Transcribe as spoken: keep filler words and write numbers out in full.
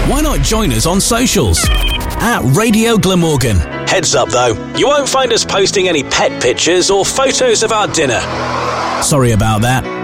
why not join us on socials? At Radio Glamorgan. Heads up though, you won't find us posting any pet pictures or photos of our dinner. Sorry about that.